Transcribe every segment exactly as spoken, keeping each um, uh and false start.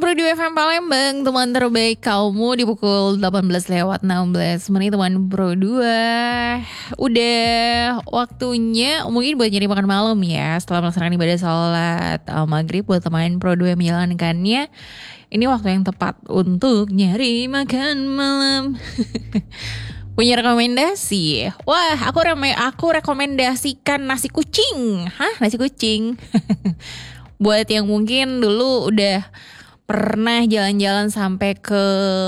Pro dua F M Palembang, teman terbaik kamu di pukul delapan belas lewat enam belas menit teman Pro dua. Udah waktunya mungkin buat nyari makan malam ya, setelah melaksanakan ibadah sholat uh, maghrib buat teman Pro dua yang menjalankannya. Ini waktu yang tepat untuk nyari makan malam. Punya rekomendasi? Wah, aku reme aku rekomendasikan nasi kucing. Hah, nasi kucing? Buat yang mungkin dulu udah pernah jalan-jalan sampai ke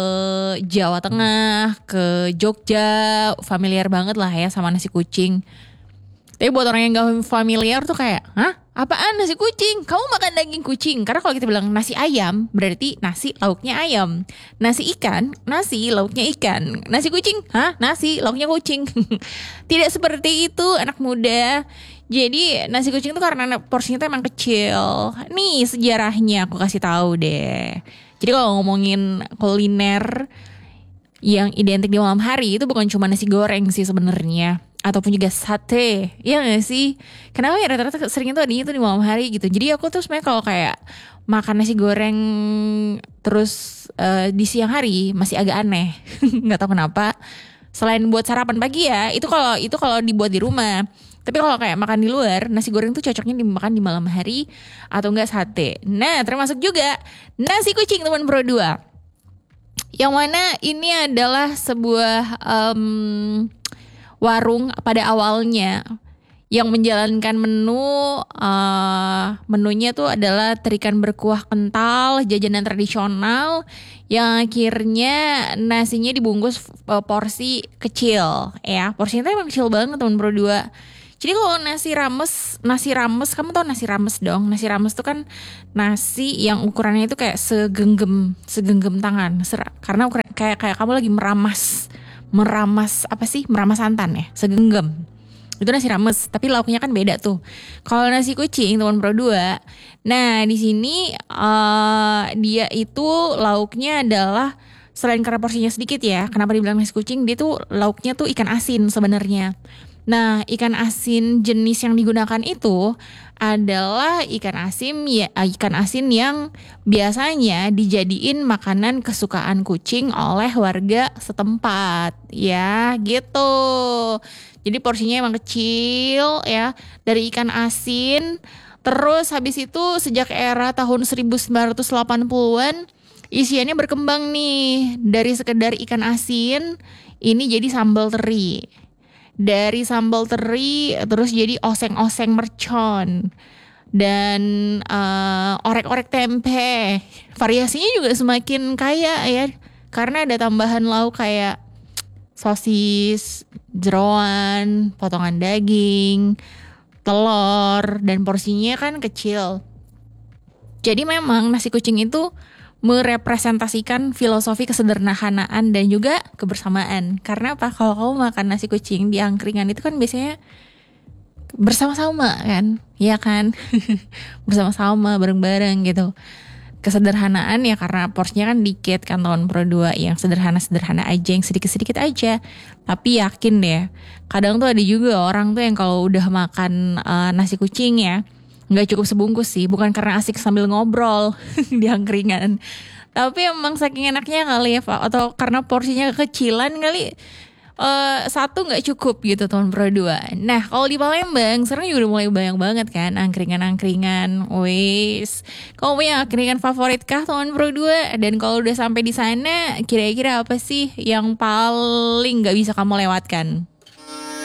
Jawa Tengah, ke Jogja, familiar banget lah ya sama nasi kucing. Tapi buat orang yang gak familiar tuh kayak, hah? Apaan nasi kucing? Kamu makan daging kucing? Karena kalau kita bilang nasi ayam, berarti nasi lauknya ayam. Nasi ikan, nasi lauknya ikan. Nasi kucing, hah? Nasi lauknya kucing. Tidak seperti itu anak muda. Jadi nasi kucing tuh karena porsinya tuh emang kecil. Nih sejarahnya aku kasih tahu deh. Jadi kalau ngomongin kuliner yang identik di malam hari itu bukan cuma nasi goreng sih sebenarnya, ataupun juga sate. Iya gak sih? Kenapa ya rata-rata sering itu adanya tuh di malam hari gitu. Jadi aku tuh sebenarnya kalau kayak makan nasi goreng terus uh, di siang hari masih agak aneh. Nggak tahu kenapa. Selain buat sarapan pagi ya, itu kalau itu kalau dibuat di rumah. Tapi kalau kayak makan di luar, nasi goreng tuh cocoknya dimakan di malam hari atau enggak sate. Nah, termasuk juga nasi kucing teman Pro dua. Yang mana ini adalah sebuah um, warung pada awalnya yang menjalankan menu uh, menunya tuh adalah terikan berkuah kental, jajanan tradisional yang akhirnya nasinya dibungkus uh, porsi kecil ya. Porsinya tuh emang kecil banget teman Pro dua. Jadi kalau nasi rames, nasi rames, kamu tau nasi rames dong? Nasi rames tuh kan nasi yang ukurannya itu kayak segenggam, segenggam tangan. Ser- karena ukuran, kayak kayak kamu lagi meramas, meramas apa sih? Meramas santan ya, segenggam. Itu nasi rames, tapi lauknya kan beda tuh. Kalau nasi kucing teman Pro dua, nah di sini uh, dia itu lauknya adalah selain karena porsinya sedikit ya. Kenapa dibilang nasi kucing? Dia tuh lauknya tuh ikan asin sebenarnya. Nah, ikan asin jenis yang digunakan itu adalah ikan asin ya, ikan asin yang biasanya dijadiin makanan kesukaan kucing oleh warga setempat, ya gitu. Jadi porsinya emang kecil ya, dari ikan asin. Terus habis itu sejak era tahun seribu sembilan ratus delapan puluhan isiannya berkembang nih, dari sekedar ikan asin ini jadi sambal teri. Dari sambal teri terus jadi oseng-oseng mercon dan uh, orek-orek tempe. Variasinya juga semakin kaya ya, karena ada tambahan lauk kayak sosis, jeroan, potongan daging, telur, dan porsinya kan kecil. Jadi memang nasi kucing itu merepresentasikan filosofi kesederhanaan dan juga kebersamaan. Karena apa? Kalau kamu makan nasi kucing di angkringan itu kan biasanya bersama-sama kan, ya kan? Bersama-sama, bareng-bareng gitu. Kesederhanaan ya karena porsinya kan dikit kan tahun Pro dua, yang sederhana-sederhana aja, yang sedikit-sedikit aja. Tapi yakin deh, kadang tuh ada juga orang tuh yang kalau udah makan uh, nasi kucing ya, nggak cukup sebungkus sih, bukan karena asik sambil ngobrol di angkringan, tapi emang saking enaknya kali ya Pak, atau karena porsinya kekecilan kali, uh, satu nggak cukup gitu teman Pro dua. Nah kalau di Palembang sekarang juga udah mulai banyak banget kan angkringan-angkringan. Wis, kamu punya angkringan favorit kah teman Pro dua? Dan kalau udah sampai di sana, kira-kira apa sih yang paling nggak bisa kamu lewatkan?